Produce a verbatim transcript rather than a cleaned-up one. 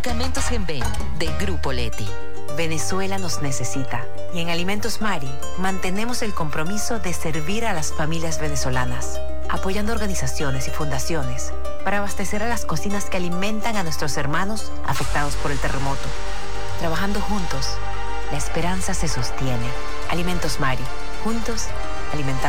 Medicamentos Genven de Grupo Leti. Venezuela nos necesita y en Alimentos Mari mantenemos el compromiso de servir a las familias venezolanas, apoyando organizaciones y fundaciones para abastecer a las cocinas que alimentan a nuestros hermanos afectados por el terremoto. Trabajando juntos, la esperanza se sostiene. Alimentos Mari, juntos alimentamos.